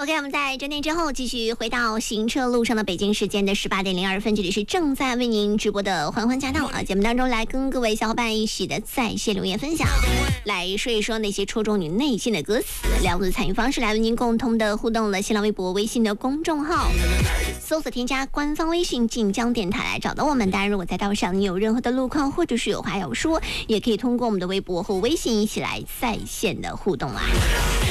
OK， 我们在整点之后继续回到行车路上的北京时间的18点02分，这里是正在为您直播的欢欢驾到啊！节目当中来跟各位小伙伴一起的在线留言分享，来说一说那些戳中你内心的歌词。两种参与方式来为您共同的互动了新浪微博、微信的公众号，搜索添加官方微信晋江电台来找到我们。当然，如果在道上你有任何的路况或者是有话要说，也可以通过我们的微博或微信一起来在线的互动啊。